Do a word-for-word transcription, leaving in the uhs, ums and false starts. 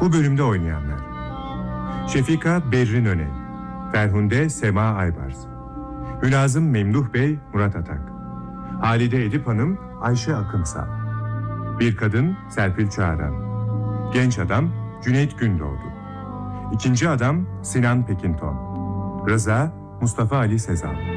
Bu bölümde oynayanlar: Şefika Berrin Öney, Ferhunde Sema Aybars, Mülazım Memduh Bey Murat Atak, Halide Edip Hanım Ayşe Akınsal, Bir Kadın Serpil Çağıran, Genç Adam Cüneyt Gündoğdu, İkinci Adam Sinan Pekinton, Rıza Mustafa Ali Sezal.